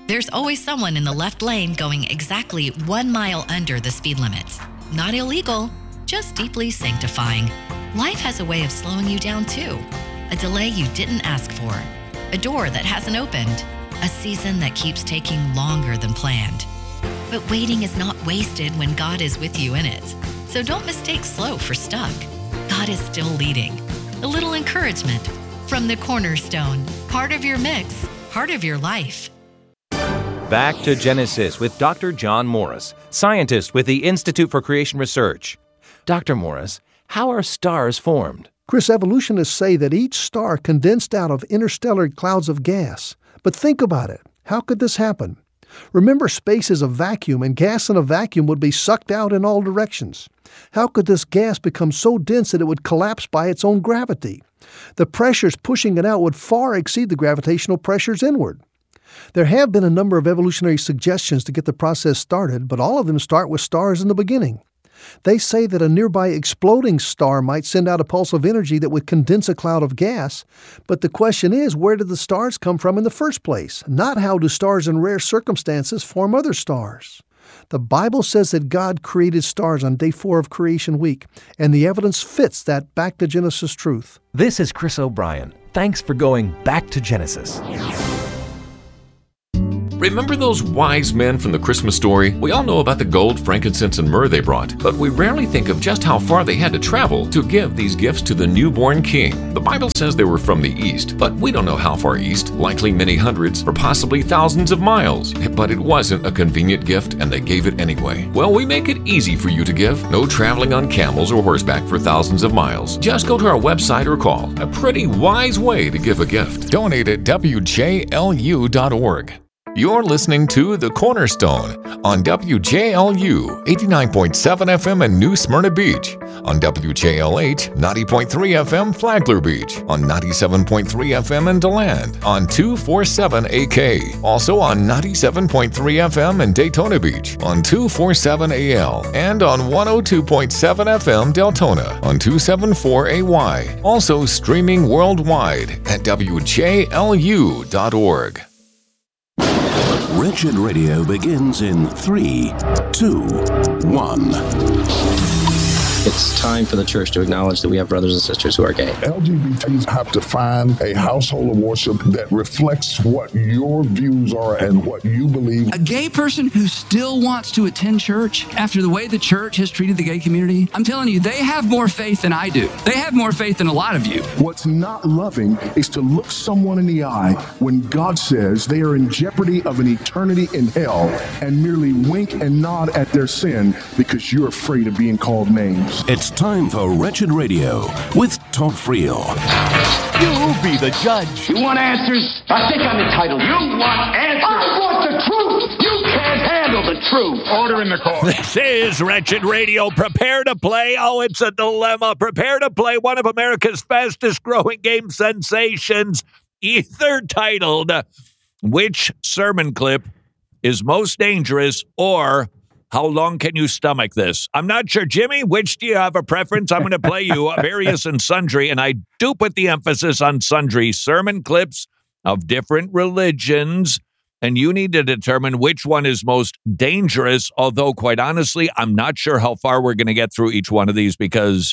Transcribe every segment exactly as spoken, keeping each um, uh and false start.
There's always someone in the left lane going exactly one mile under the speed limits. Not illegal, just deeply sanctifying. Life has a way of slowing you down too. A delay you didn't ask for. A door that hasn't opened. A season that keeps taking longer than planned. But waiting is not wasted when God is with you in it. So don't mistake slow for stuck. God is still leading. A little encouragement from the Cornerstone. Part of your mix, part of your life. Back to Genesis with Doctor John Morris, scientist with the Institute for Creation Research. Doctor Morris, how are stars formed? Chris, evolutionists say that each star condensed out of interstellar clouds of gas. But think about it. How could this happen? Remember, space is a vacuum, and gas in a vacuum would be sucked out in all directions. How could this gas become so dense that it would collapse by its own gravity? The pressures pushing it out would far exceed the gravitational pressures inward. There have been a number of evolutionary suggestions to get the process started, but all of them start with stars in the beginning. They say that a nearby exploding star might send out a pulse of energy that would condense a cloud of gas, but the question is, where did the stars come from in the first place? Not how do stars in rare circumstances form other stars. The Bible says that God created stars on day four of creation week, and the evidence fits that back to Genesis truth. This is Chris O'Brien. Thanks for going back to Genesis. Remember those wise men from the Christmas story? We all know about the gold, frankincense, and myrrh they brought, but we rarely think of just how far they had to travel to give these gifts to the newborn king. The Bible says they were from the east, but we don't know how far east, likely many hundreds or possibly thousands of miles. But it wasn't a convenient gift, and they gave it anyway. Well, we make it easy for you to give. No traveling on camels or horseback for thousands of miles. Just go to our website or call. A pretty wise way to give a gift. Donate at W J L U dot org. You're listening to The Cornerstone on W J L U eighty-nine point seven F M in New Smyrna Beach, on W J L H ninety point three F M Flagler Beach, on ninety-seven point three F M in DeLand, on two forty-seven A K, also on ninety-seven point three F M in Daytona Beach, on two forty-seven A L, and on one oh two point seven F M Deltona, on two seventy-four A Y. Also streaming worldwide at W J L U dot org. Wretched Radio begins in three, two, one. It's time for the church to acknowledge that we have brothers and sisters who are gay. L G B Ts have to find a household of worship that reflects what your views are and what you believe. A gay person who still wants to attend church after the way the church has treated the gay community, I'm telling you, they have more faith than I do. They have more faith than a lot of you. What's not loving is to look someone in the eye when God says they are in jeopardy of an eternity in hell and merely wink and nod at their sin because you're afraid of being called names. It's time for Wretched Radio with Todd Friel. You be the judge. You want answers? I think I'm entitled. You want answers? I want the truth. You can't handle the truth. Order in the court. This is Wretched Radio. Prepare to play. Oh, it's a dilemma. Prepare to play one of America's fastest growing game sensations, either titled, Which Sermon Clip is Most Dangerous, or How Long Can You Stomach This? I'm not sure. Jimmy, which do you have a preference? I'm going to play you various and sundry, and I do put the emphasis on sundry sermon clips of different religions, and you need to determine which one is most dangerous, although, quite honestly, I'm not sure how far we're going to get through each one of these because,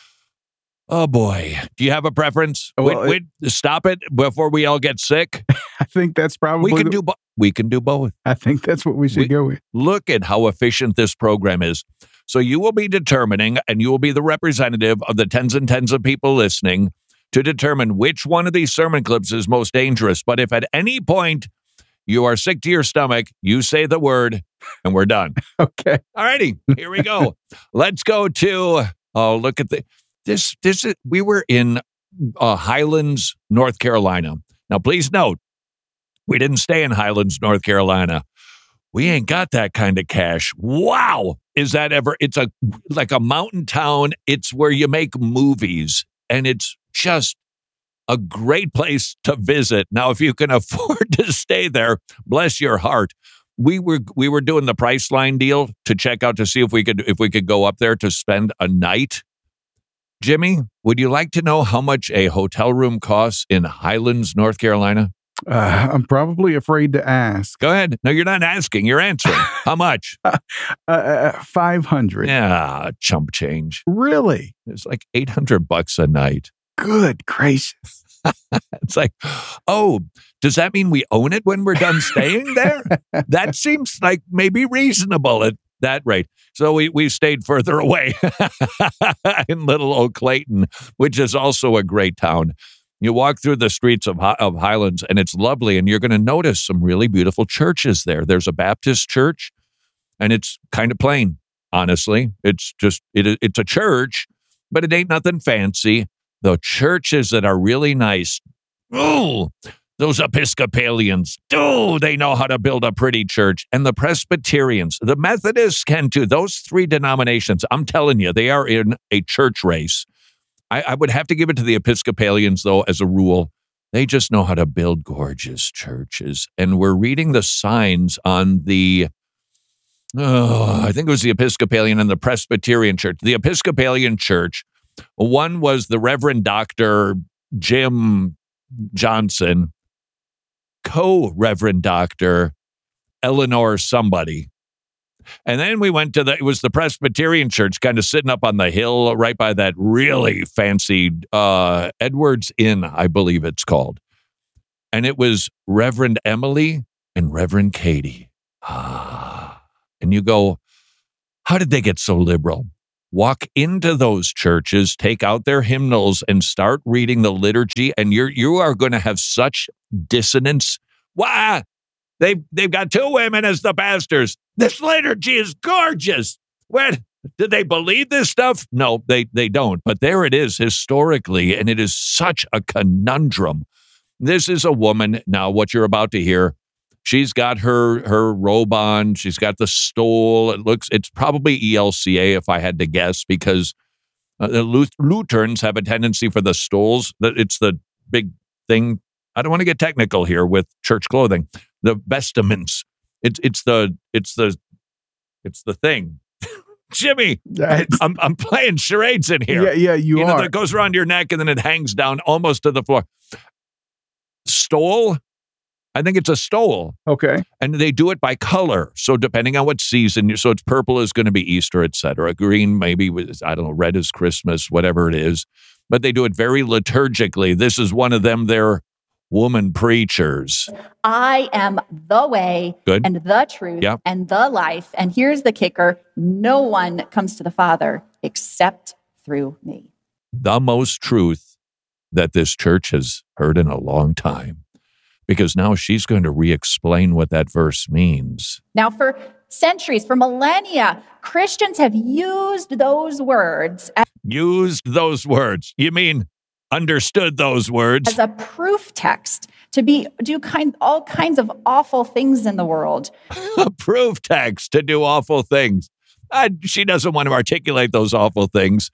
oh boy. Do you have a preference? Well, wait, wait, stop it before we all get sick. I think that's probably... We can do both. We can do both. I think that's what we should we, go with. Look at how efficient this program is. So you will be determining, and you will be the representative of the tens and tens of people listening to determine which one of these sermon clips is most dangerous. But if at any point you are sick to your stomach, you say the word, and we're done. Okay. All righty. Here we go. Let's go to, oh, look at the, this, this, is, we were in uh, Highlands, North Carolina. Now, please note, we didn't stay in Highlands, North Carolina. We ain't got that kind of cash. Wow. Is that ever? It's a like a mountain town. It's where you make movies, and it's just a great place to visit. Now, if you can afford to stay there, bless your heart. We were we were doing the Priceline deal to check out to see if we could if we could go up there to spend a night. Jimmy, would you like to know how much a hotel room costs in Highlands, North Carolina? Uh, I'm probably afraid to ask. Go ahead. No, you're not asking. You're answering. How much? uh, uh, five hundred. Yeah, chump change. Really? It's like eight hundred bucks a night. Good gracious. It's like, oh, does that mean we own it when we're done staying there? That seems like maybe reasonable at that rate. So we, we stayed further away in little old Clayton, which is also a great town. You walk through the streets of, of Highlands, and it's lovely, and you're going to notice some really beautiful churches there. There's a Baptist church, and it's kind of plain, honestly. It's just, it, it's a church, but it ain't nothing fancy. The churches that are really nice, oh, those Episcopalians, oh, they know how to build a pretty church. And the Presbyterians, the Methodists can too. Those three denominations, I'm telling you, they are in a church race. I, I would have to give it to the Episcopalians, though, as a rule. They just know how to build gorgeous churches. And we're reading the signs on the, oh, I think it was the Episcopalian and the Presbyterian church. The Episcopalian church, one was the Reverend Doctor Jim Johnson, co-Reverend Doctor Eleanor somebody. And then we went to the, it was the Presbyterian church kind of sitting up on the hill right by that really fancy uh, Edwards Inn, I believe it's called. And it was Reverend Emily and Reverend Katie. Ah. And you go, how did they get so liberal? Walk into those churches, take out their hymnals, and start reading the liturgy, and you're you are going to have such dissonance. Wow, they've they've got two women as the pastors. This liturgy is gorgeous. Where did they believe this stuff? No, they they don't. But there it is historically, and it is such a conundrum. This is a woman now. What you're about to hear. She's got her her robe on. She's got the stole. It looks, it's probably E L C A if I had to guess, because uh, the Luth- Lutherans have a tendency for the stoles. That it's the big thing. I don't want to get technical here with church clothing. The vestments. It's it's the it's the it's the thing. Jimmy, I'm I'm playing charades in here. Yeah, yeah, you, you are. know, that goes around your neck and then it hangs down almost to the floor. Stole. I think it's a stole. Okay. And they do it by color. So depending on what season, so it's purple is going to be Easter, et cetera. Green maybe, was, I don't know, red is Christmas, whatever it is. But they do it very liturgically. This is one of them, they're woman preachers. I am the way Good. and the truth Yeah. and the life. And here's the kicker. No one comes to the Father except through me. The most truth that this church has heard in a long time. Because now she's going to re-explain what that verse means. Now, for centuries, for millennia, Christians have used those words as, Used those words. You mean understood those words? as a proof text to be do kind all kinds of awful things in the world. A proof text to do awful things. Uh, she doesn't want to articulate those awful things,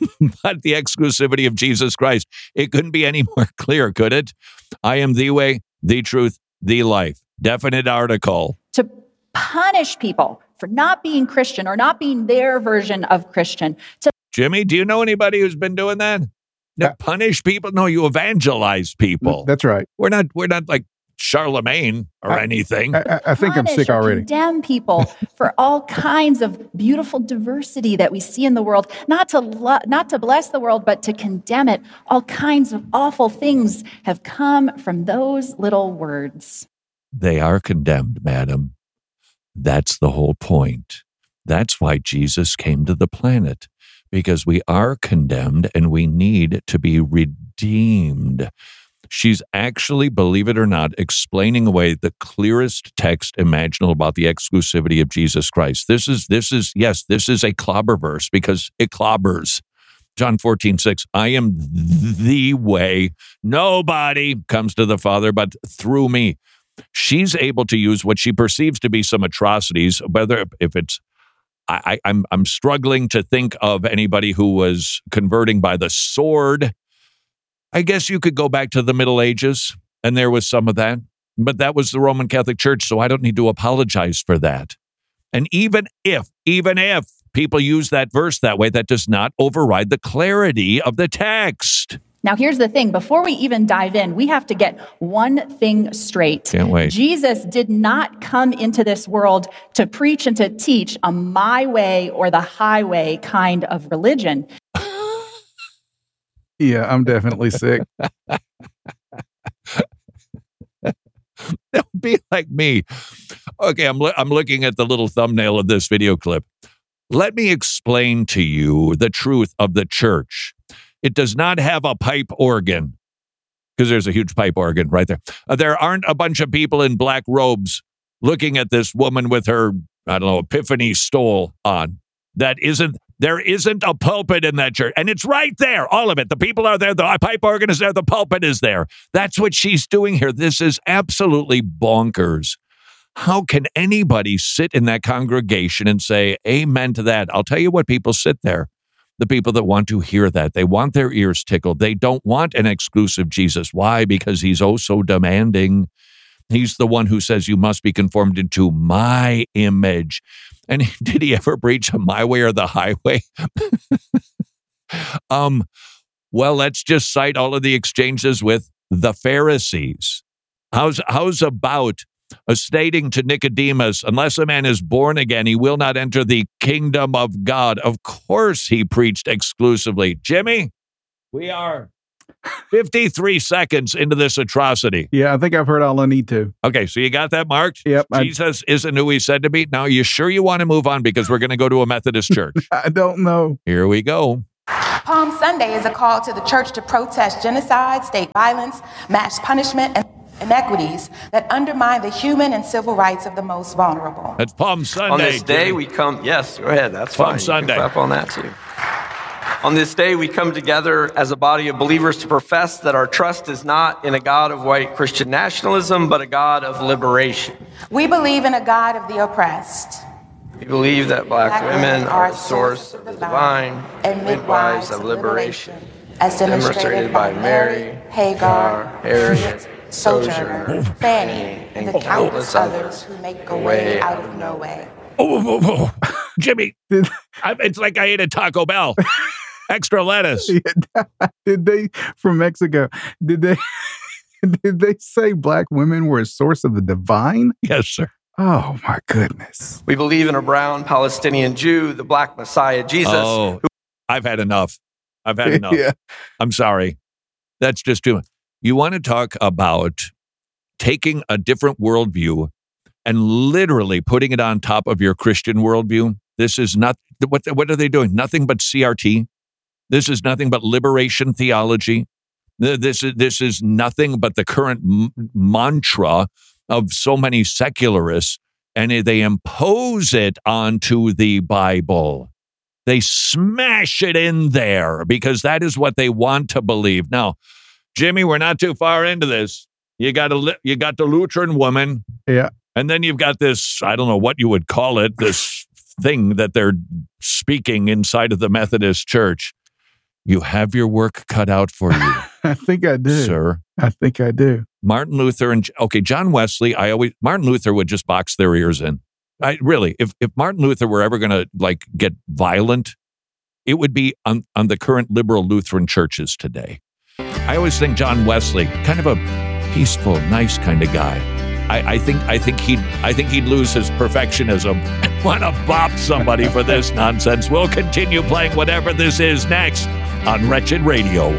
but the exclusivity of Jesus Christ, it couldn't be any more clear, could it? I am the way, the truth, the life. Definite article. To punish people for not being Christian or not being their version of Christian. To Jimmy, do you know anybody who's been doing that? No, punish people? No, you evangelize people. That's right. We're not. We're not like Charlemagne or I, anything. I, I, I think I'm sick or already. Condemn people for all kinds of beautiful diversity that we see in the world. Not to lo- not to bless the world, but to condemn it. All kinds of awful things have come from those little words. They are condemned, madam. That's the whole point. That's why Jesus came to the planet, because we are condemned and we need to be redeemed. She's actually, believe it or not, explaining away the clearest text imaginable about the exclusivity of Jesus Christ. This is, this is, yes, this is a clobber verse because it clobbers. John fourteen six, I am the way. Nobody comes to the Father but through me. She's able to use what she perceives to be some atrocities, whether if it's, I, I'm, I'm struggling to think of anybody who was converting by the sword. I guess you could go back to the Middle Ages, and there was some of that, but that was the Roman Catholic Church, so I don't need to apologize for that. And even if, even if people use that verse that way, that does not override the clarity of the text. Now, here's the thing. Before we even dive in, we have to get one thing straight. Can't wait. Jesus did not come into this world to preach and to teach a my way or the highway kind of religion. Yeah, I'm definitely sick. Don't be like me. Okay, I'm lo- I'm looking at the little thumbnail of this video clip. Let me explain to you the truth of the church. It does not have a pipe organ, because there's a huge pipe organ right there. Uh, there aren't a bunch of people in black robes looking at this woman with her, I don't know, epiphany stole on. That isn't, there isn't a pulpit in that church. And it's right there, all of it. The people are there, the pipe organ is there, the pulpit is there. That's what she's doing here. This is absolutely bonkers. How can anybody sit in that congregation and say, amen to that? I'll tell you what, people sit there. The people that want to hear that. They want their ears tickled. They don't want an exclusive Jesus. Why? Because he's oh so demanding. He's the one who says you must be conformed into my image. And did he ever preach a my way or the highway? um, well, let's just cite all of the exchanges with the Pharisees. How's, how's about Uh, stating to Nicodemus, unless a man is born again, he will not enter the kingdom of God. Of course, he preached exclusively. Jimmy, we are fifty-three seconds into this atrocity. Yeah, I think I've heard all I need to. Okay, so you got that marked? Yep. Jesus I, isn't who he said to be. Now, are you sure you want to move on? Because we're going to go to a Methodist church. I don't know. Here we go. Palm Sunday is a call to the church to protest genocide, state violence, mass punishment, and inequities that undermine the human and civil rights of the most vulnerable. That's Palm Sunday. On this day, we come, yes, go ahead, that's Palm fine. Sunday. You can clap on that too. On this day, we come together as a body of believers to profess that our trust is not in a God of white Christian nationalism, but a God of liberation. We believe in a God of the oppressed. We believe that black, black women are the source of the divine and midwives of liberation, as demonstrated by Mary, Hagar, Harriet, Sojourner, Fanny, and the countless others who make a way out of no way. Oh, oh, oh, oh. Jimmy, I, it's like I ate a Taco Bell. Extra lettuce. Did they, from Mexico, did they, did they say black women were a source of the divine? Yes, sir. Oh, my goodness. We believe in a brown Palestinian Jew, the black Messiah, Jesus. Oh, who- I've had enough. I've had enough. Yeah. I'm sorry. That's just too much. You want to talk about taking a different worldview and literally putting it on top of your Christian worldview? This is not, what, what are they doing? Nothing but C R T. This is nothing but liberation theology. This is, this is nothing but the current m- mantra of so many secularists, and they impose it onto the Bible. They smash it in there because that is what they want to believe. Now, Jimmy, we're not too far into this. You got a you got the Lutheran woman, yeah, and then you've got this, I don't know what you would call it, this thing that they're speaking inside of the Methodist Church. You have your work cut out for you. I think I do, sir. I think I do. Martin Luther and okay, John Wesley. I always Martin Luther would just box their ears in. I really, if if Martin Luther were ever going to like get violent, it would be on on the current liberal Lutheran churches today. I always think John Wesley, kind of a peaceful, nice kind of guy. I, I think I think he'd I think he'd lose his perfectionism and want to bop somebody for this nonsense. We'll continue playing whatever this is next on Wretched Radio.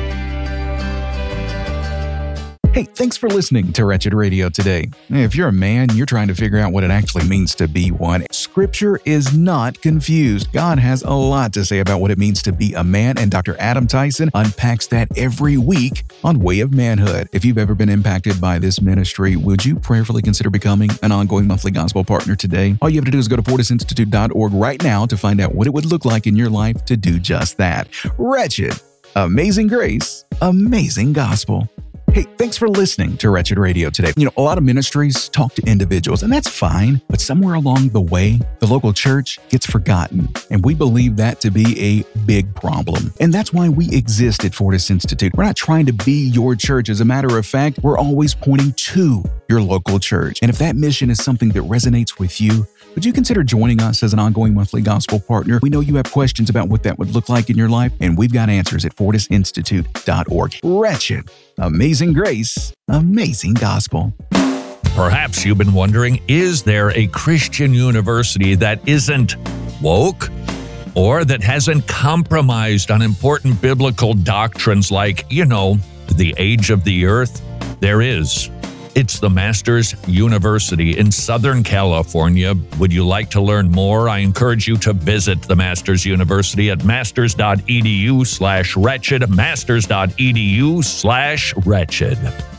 Hey, thanks for listening to Wretched Radio today. If you're a man, you're trying to figure out what it actually means to be one. Scripture is not confused. God has a lot to say about what it means to be a man, and Doctor Adam Tyson unpacks that every week on Way of Manhood. If you've ever been impacted by this ministry, would you prayerfully consider becoming an ongoing monthly gospel partner today? All you have to do is go to portis institute dot org right now to find out what it would look like in your life to do just that. Wretched, amazing grace, amazing gospel. Hey, thanks for listening to Wretched Radio today. You know, a lot of ministries talk to individuals, and that's fine. But somewhere along the way, the local church gets forgotten. And we believe that to be a big problem. And that's why we exist at Fortis Institute. We're not trying to be your church. As a matter of fact, we're always pointing to your local church. And if that mission is something that resonates with you, Would you consider joining us as an ongoing monthly gospel partner? We know you have questions about what that would look like in your life, and we've got answers at fortis institute dot org. Wretched, amazing grace, amazing gospel. Perhaps you've been wondering, is there a Christian university that isn't woke or that hasn't compromised on important biblical doctrines like, you know, the age of the earth? There is. It's the Masters University in Southern California. Would you like to learn more? I encourage you to visit the Masters University at masters.edu slash wretched, masters.edu slash wretched.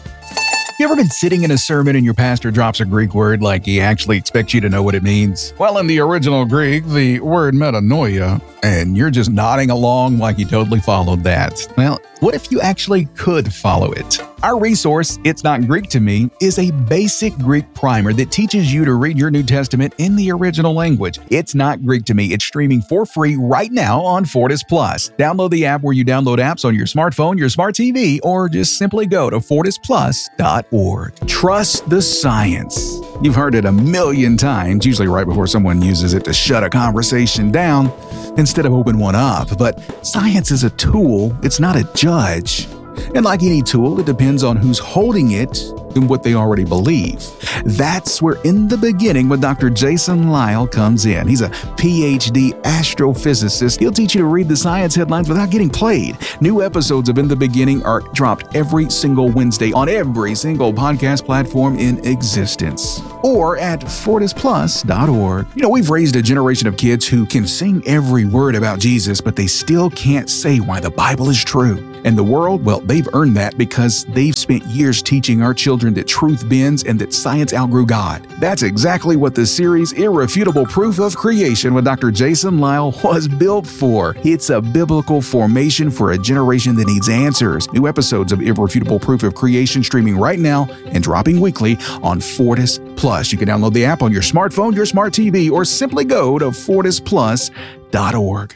You ever been sitting in a sermon and your pastor drops a Greek word like he actually expects you to know what it means? Well, in the original Greek, the word metanoia, and you're just nodding along like you totally followed that. Well, what if you actually could follow it? Our resource, It's Not Greek to Me, is a basic Greek primer that teaches you to read your New Testament in the original language. It's Not Greek to Me. It's streaming for free right now on Fortis Plus. Download the app where you download apps on your smartphone, your smart T V, or just simply go to fortis plus dot org. Trust the science. You've heard it a million times, usually right before someone uses it to shut a conversation down instead of open one up. But science is a tool, it's not a judge. And like any tool, it depends on who's holding it and what they already believe. That's where In the Beginning with Doctor Jason Lisle comes in. He's a P H D astrophysicist. He'll teach you to read the science headlines without getting played. New episodes of In the Beginning are dropped every single Wednesday on every single podcast platform in existence. Or at fortis plus dot org. You know, we've raised a generation of kids who can sing every word about Jesus, but they still can't say why the Bible is true. And the world, well, they've earned that because they've spent years teaching our children that truth bends and that science outgrew God. That's exactly what the series Irrefutable Proof of Creation with Doctor Jason Lisle was built for. It's a biblical formation for a generation that needs answers. New episodes of Irrefutable Proof of Creation streaming right now and dropping weekly on Fortis Plus. You can download the app on your smartphone, your smart T V, or simply go to fortis plus dot org.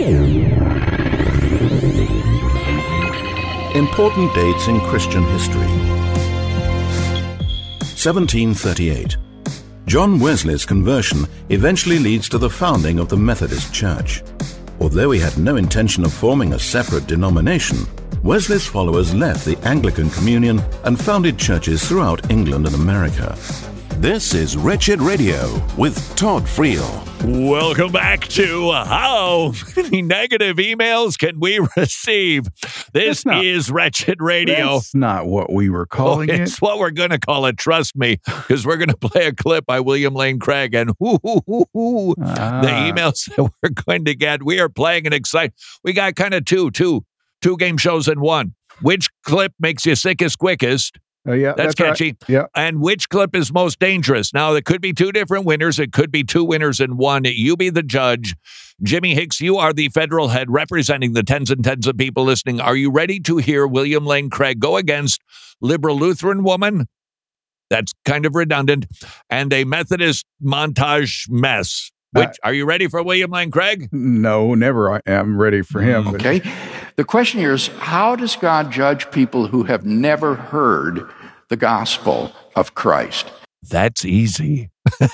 Important dates in Christian history. seventeen thirty-eight. John Wesley's conversion eventually leads to the founding of the Methodist Church. Although he had no intention of forming a separate denomination, Wesley's followers left the Anglican Communion and founded churches throughout England and America. This is Wretched Radio with Todd Friel. Welcome back to How Many Negative Emails Can We Receive? This not, is Wretched Radio. That's not what we were calling oh, it. It's what we're going to call it, trust me, because we're going to play a clip by William Lane Craig. And whoo, whoo, whoo, whoo, ah. the emails that we're going to get, we are playing an exciting. We got kind of two, two, two game shows in one. Which clip makes you sickest quickest? Oh, yeah, that's, that's catchy. Right. Yeah. And which clip is most dangerous? Now, there could be two different winners. It could be two winners in one. You be the judge. Jimmy Hicks, you are the federal head representing the tens and tens of people listening. Are you ready to hear William Lane Craig go against liberal Lutheran woman? That's kind of redundant. And a Methodist montage mess. Which, uh, are you ready for William Lane Craig? No, never. I am ready for him. Okay. But the question here is, how does God judge people who have never heard the gospel of Christ? That's easy.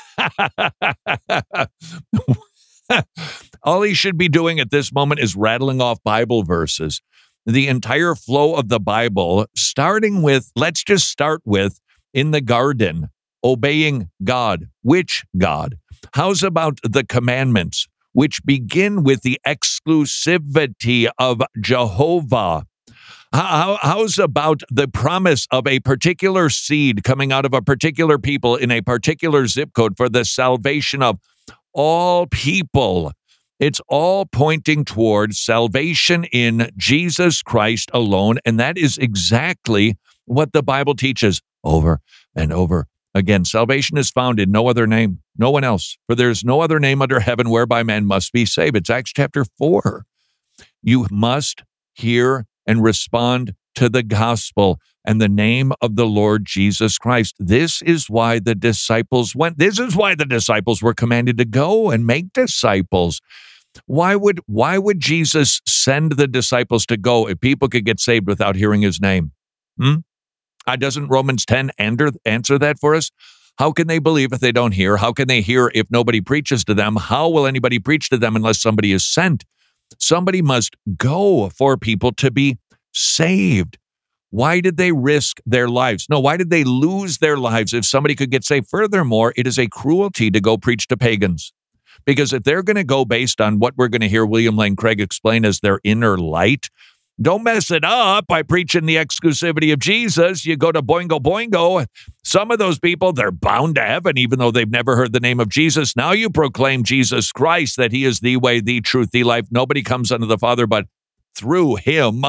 All he should be doing at this moment is rattling off Bible verses. The entire flow of the Bible, starting with, let's just start with, in the garden, obeying God. Which God? How's about the commandments, which begin with the exclusivity of Jehovah? How, how's about the promise of a particular seed coming out of a particular people in a particular zip code for the salvation of all people? It's all pointing towards salvation in Jesus Christ alone, and that is exactly what the Bible teaches over and over again. Salvation is found in no other name, no one else, for there is no other name under heaven whereby man must be saved. It's Acts chapter four. You must hear and respond to the gospel and the name of the Lord Jesus Christ. This is why the disciples went. This is why the disciples were commanded to go and make disciples. Why would, why would Jesus send the disciples to go if people could get saved without hearing his name? Hmm? Uh, doesn't Romans ten answer that for us? How can they believe if they don't hear? How can they hear if nobody preaches to them? How will anybody preach to them unless somebody is sent? Somebody must go for people to be saved. Why did they risk their lives? No, why did they lose their lives if somebody could get saved? Furthermore, it is a cruelty to go preach to pagans. Because if they're going to go based on what we're going to hear William Lane Craig explain as their inner light, don't mess it up by preaching the exclusivity of Jesus. You go to Boingo Boingo. Some of those people, they're bound to heaven, even though they've never heard the name of Jesus. Now you proclaim Jesus Christ, that he is the way, the truth, the life. Nobody comes unto the Father but through him.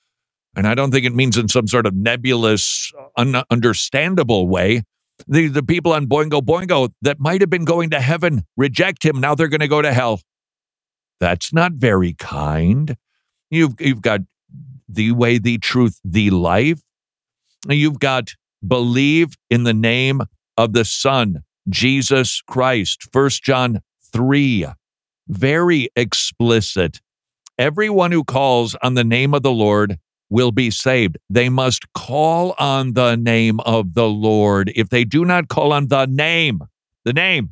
And I don't think it means in some sort of nebulous, ununderstandable way. The, the people on Boingo Boingo that might have been going to heaven reject him. Now they're going to go to hell. That's not very kind. You've, you've got the way, the truth, the life. You've got believe in the name of the Son, Jesus Christ. First John three, very explicit. Everyone who calls on the name of the Lord will be saved. They must call on the name of the Lord. If they do not call on the name, the name,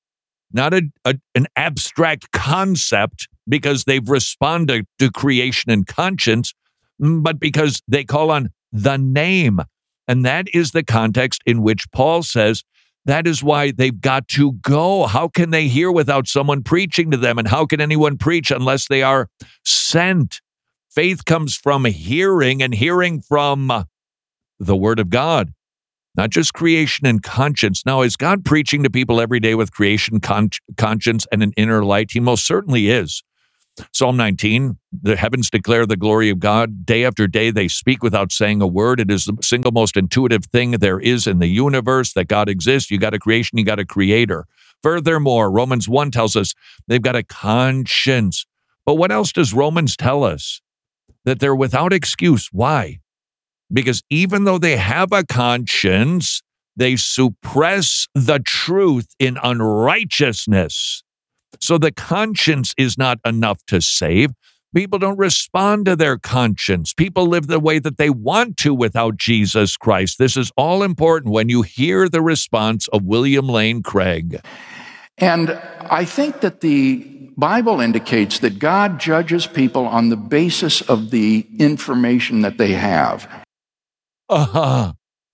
not a, a, an abstract concept because they've responded to creation and conscience, but because they call on the name. And that is the context in which Paul says that is why they've got to go. How can they hear without someone preaching to them? And how can anyone preach unless they are sent? Faith comes from hearing, and hearing from the Word of God, not just creation and conscience. Now, is God preaching to people every day with creation, con- conscience, and an inner light? He most certainly is. Psalm nineteen, the heavens declare the glory of God. Day after day, they speak without saying a word. It is the single most intuitive thing there is in the universe that God exists. You got a creation, you got a creator. Furthermore, Romans one tells us they've got a conscience. But what else does Romans tell us? That they're without excuse. Why? Because even though they have a conscience, they suppress the truth in unrighteousness. So the conscience is not enough to save. People don't respond to their conscience. People live the way that they want to without Jesus Christ. This is all important when you hear the response of William Lane Craig. And I think that the Bible indicates that God judges people on the basis of the information that they have. Uh-huh.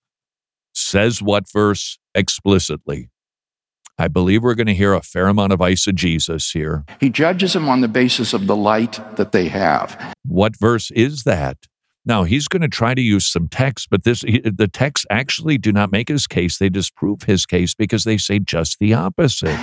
Says what verse explicitly? I believe we're going to hear a fair amount of eisegesis here. He judges them on the basis of the light that they have. What verse is that? Now, he's going to try to use some text, but this the texts actually do not make his case. They disprove his case because they say just the opposite.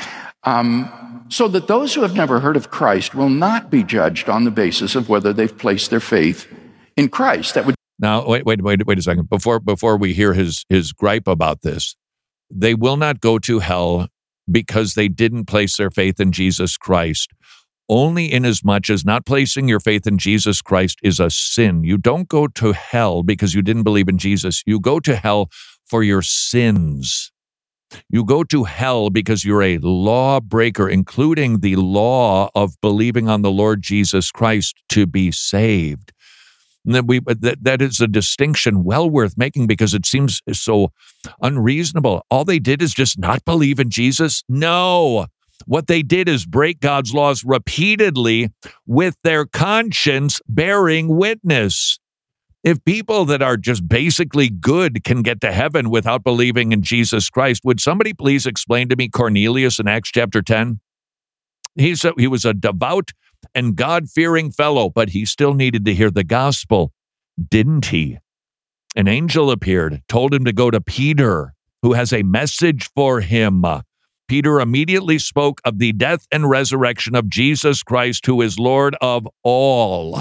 Um, so that those who have never heard of Christ will not be judged on the basis of whether they've placed their faith in Christ. That would Now, wait, wait, wait, wait a second. Before before we hear his his gripe about this, they will not go to hell because they didn't place their faith in Jesus Christ. Only inasmuch as not placing your faith in Jesus Christ is a sin. You don't go to hell because you didn't believe in Jesus. You go to hell for your sins. You go to hell because you're a lawbreaker, including the law of believing on the Lord Jesus Christ to be saved. And that, we, that, that is a distinction well worth making because it seems so unreasonable. All they did is just not believe in Jesus? No. What they did is break God's laws repeatedly with their conscience bearing witness. If people that are just basically good can get to heaven without believing in Jesus Christ, would somebody please explain to me Cornelius in Acts chapter ten? He's a, he was a devout and God-fearing fellow, but he still needed to hear the gospel, didn't he? An angel appeared, told him to go to Peter, who has a message for him. Peter immediately spoke of the death and resurrection of Jesus Christ, who is Lord of all.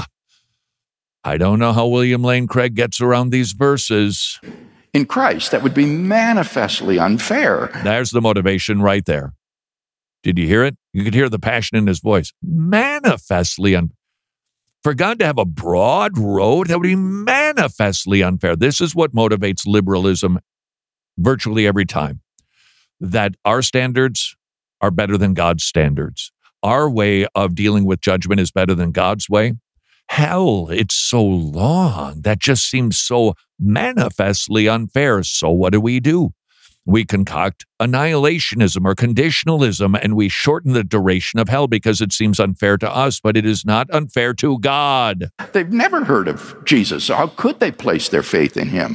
I don't know how William Lane Craig gets around these verses. In Christ, that would be manifestly unfair. There's the motivation right there. Did you hear it? You could hear the passion in his voice. Manifestly unfair. For God to have a broad road, that would be manifestly unfair. This is what motivates liberalism virtually every time. That our standards are better than God's standards. Our way of dealing with judgment is better than God's way. Hell, it's so long. That just seems so manifestly unfair. So what do we do? We concoct annihilationism or conditionalism, and we shorten the duration of hell because it seems unfair to us, but it is not unfair to God. They've never heard of Jesus, so how could they place their faith in him?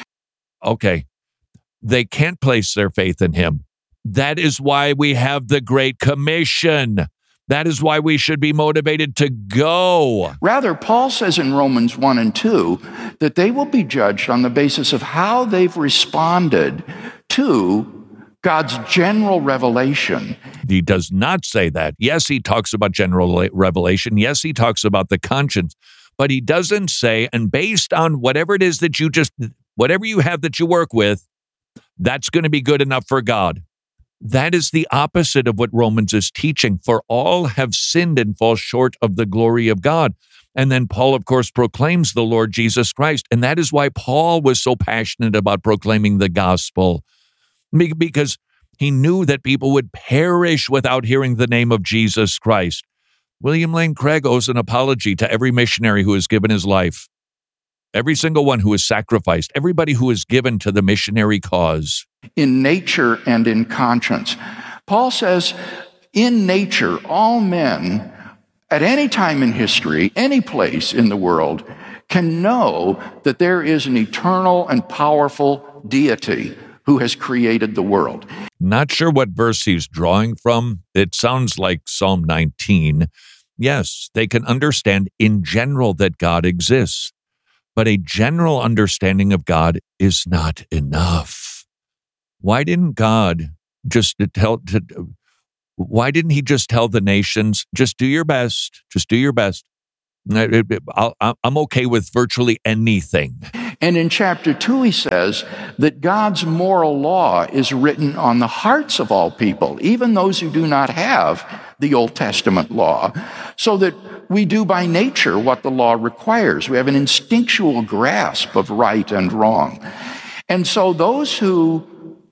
Okay, they can't place their faith in him. That is why we have the Great Commission. That is why we should be motivated to go. Rather, Paul says in Romans one and two that they will be judged on the basis of how they've responded to God's general revelation. He does not say that. Yes, he talks about general revelation. Yes, he talks about the conscience. But he doesn't say, and based on whatever it is that you just, whatever you have that you work with, that's going to be good enough for God. That is the opposite of what Romans is teaching. For all have sinned and fall short of the glory of God. And then Paul, of course, proclaims the Lord Jesus Christ. And that is why Paul was so passionate about proclaiming the gospel, because he knew that people would perish without hearing the name of Jesus Christ. William Lane Craig owes an apology to every missionary who has given his life, every single one who has sacrificed, everybody who has given to the missionary cause. In nature and in conscience. Paul says, in nature, all men, at any time in history, any place in the world, can know that there is an eternal and powerful deity who has created the world. Not sure what verse he's drawing from. It sounds like Psalm nineteen. Yes, they can understand in general that God exists, but a general understanding of God is not enough. Why didn't God just tell, to, why didn't he just tell the nations, just do your best, just do your best. I'll, I'm okay with virtually anything. And in chapter two, he says that God's moral law is written on the hearts of all people, even those who do not have the Old Testament law, so that we do by nature what the law requires. We have an instinctual grasp of right and wrong. And so those who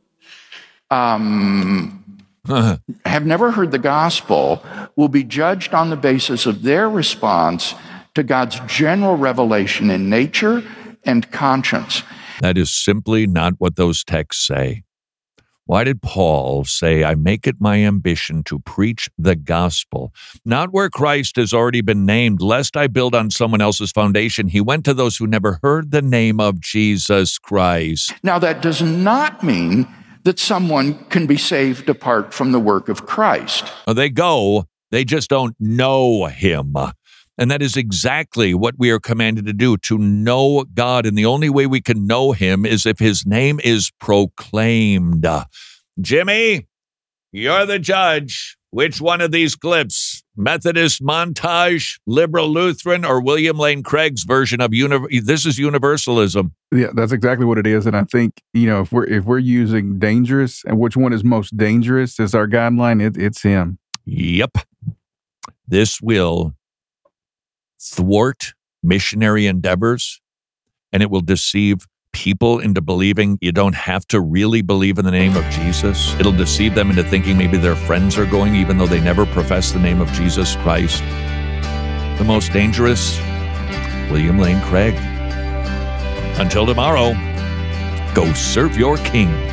um, uh-huh. have never heard the gospel will be judged on the basis of their response to God's general revelation in nature and conscience. That is simply not what those texts say. Why did Paul say, I make it my ambition to preach the gospel? Not where Christ has already been named, lest I build on someone else's foundation. He went to those who never heard the name of Jesus Christ. Now, that does not mean that someone can be saved apart from the work of Christ. They go, they just don't know him. And that is exactly what we are commanded to do, to know God. And the only way we can know him is if his name is proclaimed. Jimmy, you're the judge. Which one of these clips, Methodist montage, liberal Lutheran, or William Lane Craig's version of uni- this is universalism? Yeah, that's exactly what it is. And I think, you know, if we're if we're using dangerous and which one is most dangerous as our guideline, it, it's him. Yep. This will thwart missionary endeavors, and it will deceive people into believing you don't have to really believe in the name of Jesus. It'll deceive them into thinking maybe their friends are going, even though they never profess the name of Jesus Christ. The most dangerous, William Lane Craig. Until tomorrow, go serve your King.